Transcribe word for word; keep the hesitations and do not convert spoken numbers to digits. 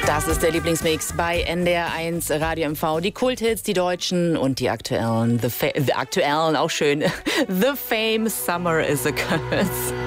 Das ist der Lieblingsmix bei N D R eins Radio M V. Die Kulthits, die deutschen und die aktuellen. The, Fa- the aktuellen, auch schön. The Fame, Summer is a Curse.